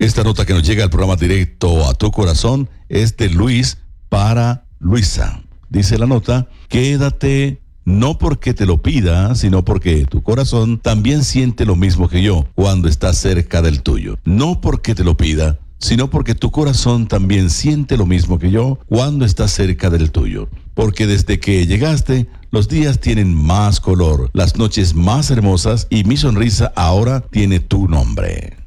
Esta nota que nos llega al programa Directo a tu Corazón es de Luis para Luisa. Dice la nota: quédate no porque te lo pida, sino porque tu corazón también siente lo mismo que yo cuando estás cerca del tuyo. No porque te lo pida, sino porque tu corazón también siente lo mismo que yo cuando estás cerca del tuyo. Porque desde que llegaste, los días tienen más color, las noches más hermosas y mi sonrisa ahora tiene tu nombre.